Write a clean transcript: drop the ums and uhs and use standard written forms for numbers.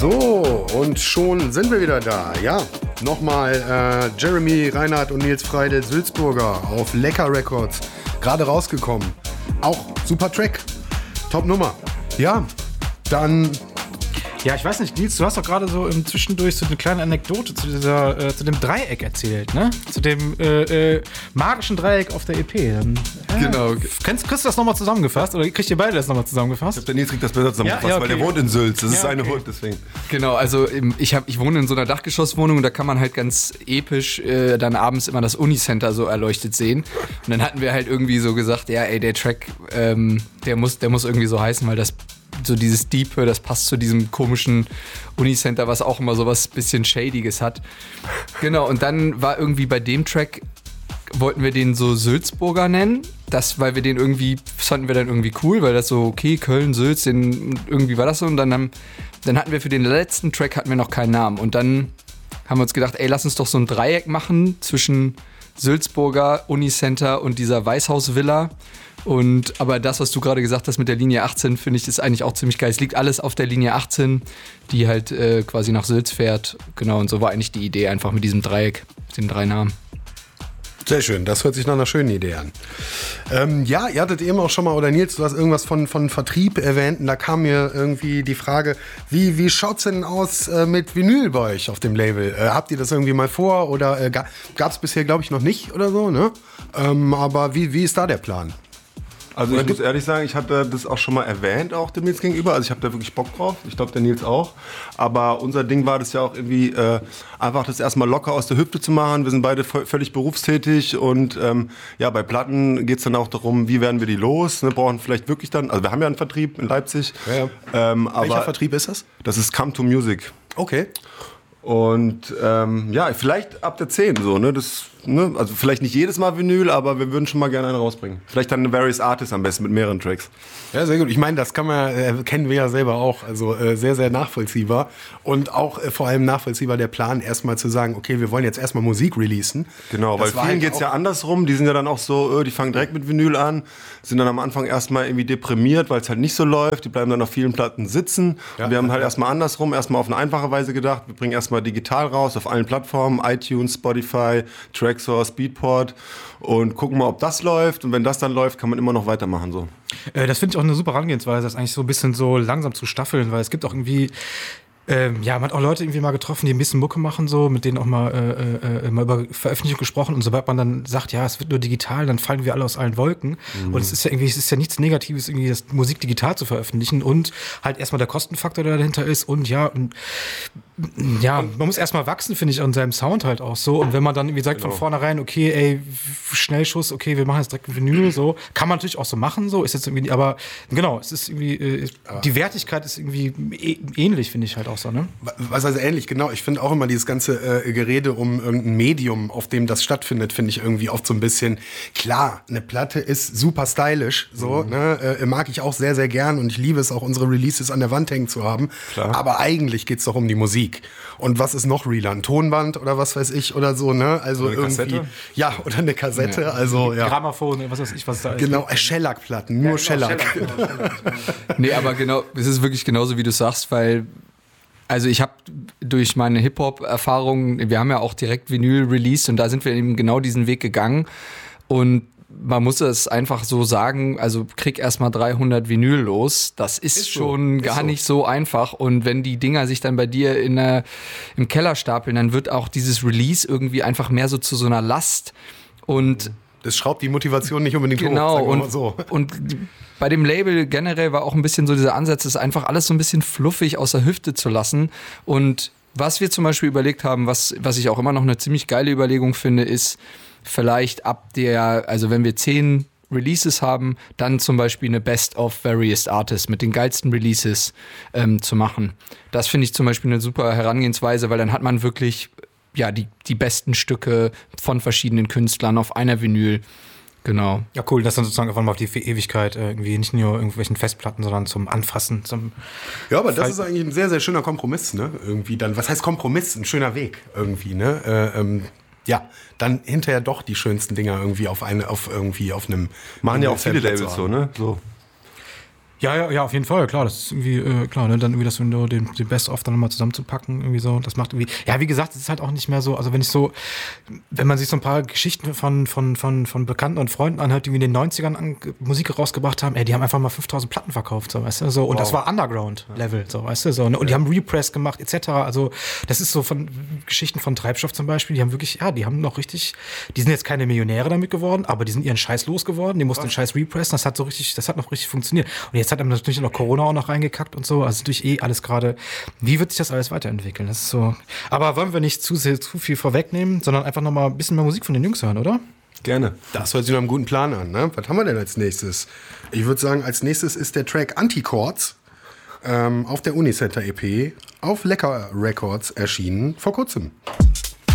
So, und schon sind wir wieder da. Ja, nochmal Jeremy, Reinhard und Nils Freidel Sulzburger auf Lecker Records. Gerade rausgekommen. Auch super Track. Top Nummer. Ja, dann... Ja, ich weiß nicht, Nils, du hast doch gerade so im Zwischendurch so eine kleine Anekdote zu dem Dreieck erzählt, ne? Zu dem magischen Dreieck auf der EP. Genau. Kriegst du das nochmal zusammengefasst oder kriegt ihr beide das nochmal zusammengefasst? Ich glaube, der Nils kriegt das besser zusammengefasst, Ja, okay. weil der wohnt in Sülz. Das ist seine okay. Hut, deswegen. Genau, also ich wohne in so einer Dachgeschosswohnung und da kann man halt ganz episch dann abends immer das Unicenter so erleuchtet sehen. Und dann hatten wir halt irgendwie so gesagt, ja ey, der Track, der muss irgendwie so heißen, weil das so dieses Diepe, das passt zu diesem komischen Unicenter, was auch immer so was bisschen Shadiges hat. Genau, und dann war irgendwie bei dem Track, wollten wir den so Sulzburger nennen, weil wir den irgendwie, fanden wir dann irgendwie cool, weil das so, okay, Köln, Sülz, irgendwie war das so. Und dann hatten wir für den letzten Track hatten wir noch keinen Namen. Und dann haben wir uns gedacht, ey, lass uns doch so ein Dreieck machen zwischen Sulzburger, Unicenter und dieser Weißhausvilla. Aber das, was du gerade gesagt hast mit der Linie 18, finde ich, ist eigentlich auch ziemlich geil. Es liegt alles auf der Linie 18, die halt quasi nach Sülz fährt. Genau, und so war eigentlich die Idee einfach mit diesem Dreieck, mit den 3 Namen. Sehr schön, das hört sich nach einer schönen Idee an. Ja, ihr hattet eben auch schon mal, oder Nils, du hast irgendwas von Vertrieb erwähnt und da kam mir irgendwie die Frage, wie schaut's denn aus mit Vinyl bei euch auf dem Label? Habt ihr das irgendwie mal vor oder gab's bisher, glaube ich, noch nicht oder so, ne? Aber wie ist da der Plan? Also ich muss ehrlich sagen, ich hatte das auch schon mal erwähnt, auch dem Nils gegenüber. Also ich habe da wirklich Bock drauf. Ich glaube, der Nils auch. Aber unser Ding war das ja auch irgendwie, einfach das erstmal locker aus der Hüfte zu machen. Wir sind beide völlig berufstätig und bei Platten geht es dann auch darum, wie werden wir die los. Ne? Brauchen vielleicht wirklich dann, also wir haben ja einen Vertrieb in Leipzig. Ja. Welcher Vertrieb ist das? Das ist Come to Music. Okay. Und vielleicht ab der 10 so, ne? Also vielleicht nicht jedes Mal Vinyl, aber wir würden schon mal gerne einen rausbringen. Vielleicht dann eine Various Artists am besten mit mehreren Tracks. Ja, sehr gut. Ich meine, das kennen wir ja selber auch. Also sehr, sehr nachvollziehbar. Und auch vor allem nachvollziehbar der Plan, erstmal zu sagen, okay, wir wollen jetzt erstmal Musik releasen. Genau, das weil vielen geht es ja andersrum. Die sind ja dann auch so, die fangen direkt mit Vinyl an, sind dann am Anfang erstmal irgendwie deprimiert, weil es halt nicht so läuft. Die bleiben dann auf vielen Platten sitzen. Ja, und wir haben halt erstmal andersrum, erstmal auf eine einfache Weise gedacht. Wir bringen erstmal digital raus auf allen Plattformen, iTunes, Spotify, Traxsource, Beatport und gucken mal, ob das läuft. Und wenn das dann läuft, kann man immer noch weitermachen. So. Das finde ich auch eine super Herangehensweise, das eigentlich so ein bisschen so langsam zu staffeln, weil es gibt auch irgendwie, man hat auch Leute irgendwie mal getroffen, die ein bisschen Mucke machen, so, mit denen auch mal über Veröffentlichung gesprochen. Und sobald man dann sagt, ja, es wird nur digital, dann fallen wir alle aus allen Wolken. Und es ist ja nichts Negatives, irgendwie das Musik digital zu veröffentlichen und halt erstmal der Kostenfaktor, der dahinter ist und man muss erstmal wachsen, finde ich, an seinem Sound halt auch so. Und wenn man dann irgendwie sagt von vornherein, okay, ey, Schnellschuss, okay, wir machen jetzt direkt ein Vinyl, so, kann man natürlich auch so machen, so, ist jetzt irgendwie, aber genau, es ist irgendwie, die Wertigkeit ist irgendwie ähnlich, finde ich halt auch so, ne? Was heißt ähnlich, genau. Ich finde auch immer dieses ganze Gerede um irgendein Medium, auf dem das stattfindet, finde ich irgendwie oft so ein bisschen, klar, eine Platte ist super stylisch, so, ne, mag ich auch sehr, sehr gern und ich liebe es auch, unsere Releases an der Wand hängen zu haben. Klar. Aber eigentlich geht's doch um die Musik. Und was ist noch realer? Ein Tonband oder was weiß ich oder so, ne? Also oder eine irgendwie. Kassette? Ja, oder eine Kassette, also ja. Grammophon, was weiß ich, was da ist. Genau, Shellac-Platten, nur Shellac. Nee, aber genau, es ist wirklich genauso, wie du sagst, weil also ich habe durch meine Hip-Hop-Erfahrungen, wir haben ja auch direkt Vinyl released und da sind wir eben genau diesen Weg gegangen und man muss es einfach so sagen, also krieg erstmal 300 Vinyl los. Das ist schon gar nicht so einfach. Und wenn die Dinger sich dann bei dir im Keller stapeln, dann wird auch dieses Release irgendwie einfach mehr so zu so einer Last. Und das schraubt die Motivation nicht unbedingt hoch, sagen wir mal so. Und bei dem Label generell war auch ein bisschen so dieser Ansatz, es einfach alles so ein bisschen fluffig aus der Hüfte zu lassen. Und was wir zum Beispiel überlegt haben, was ich auch immer noch eine ziemlich geile Überlegung finde, ist, vielleicht also wenn wir 10 Releases haben, dann zum Beispiel eine Best of Various Artists mit den geilsten Releases zu machen. Das finde ich zum Beispiel eine super Herangehensweise, weil dann hat man wirklich die besten Stücke von verschiedenen Künstlern auf einer Vinyl. Genau. Ja, cool, das dann sozusagen einfach mal auf die Ewigkeit irgendwie nicht nur irgendwelchen Festplatten, sondern zum Anfassen, Ja, aber das ist eigentlich ein sehr, sehr schöner Kompromiss, ne? Irgendwie dann, was heißt Kompromiss? Ein schöner Weg irgendwie, ne? Dann hinterher doch die schönsten Dinger irgendwie auf einem. Machen ja auch viele Labels so, ne? So. Ja, auf jeden Fall, klar, das ist irgendwie, klar, ne, dann irgendwie das Window, den Best-of dann nochmal zusammenzupacken, irgendwie so, das macht irgendwie, ja, wie gesagt, es ist halt auch nicht mehr so, also wenn man sich so ein paar Geschichten von Bekannten und Freunden anhört, die in den 90ern Musik rausgebracht haben, die haben einfach mal 5000 Platten verkauft, so, weißt du, so, und das war Underground-Level, so, weißt du, so, ne, und die haben Repress gemacht, etc., also, das ist so von Geschichten von Treibstoff zum Beispiel, die haben wirklich, die haben noch richtig, die sind jetzt keine Millionäre damit geworden, aber die sind ihren Scheiß losgeworden, die mussten den Scheiß repressen, das hat noch richtig funktioniert, und jetzt hat er natürlich noch Corona auch noch reingekackt und so. Also natürlich alles gerade. Wie wird sich das alles weiterentwickeln? Das ist so. Aber wollen wir nicht zu viel vorwegnehmen, sondern einfach noch mal ein bisschen mehr Musik von den Jungs hören, oder? Gerne. Das hört sich nach einem guten Plan an, ne? Was haben wir denn als nächstes? Ich würde sagen, als nächstes ist der Track Antichords auf der Unicenter EP auf Lecker Records erschienen vor kurzem.